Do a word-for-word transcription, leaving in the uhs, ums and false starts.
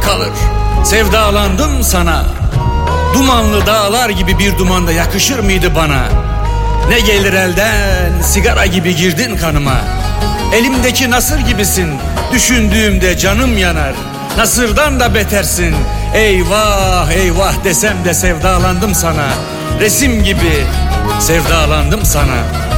kalır. Sevdalandım sana. Dumanlı dağlar gibi bir dumanda yakışır mıydı bana? Ne gelir elden, sigara gibi girdin kanıma. Elimdeki nasır gibisin, düşündüğümde canım yanar. Nasırdan da betersin, eyvah eyvah desem de sevdalandım sana. Resim gibi sevdalandım sana.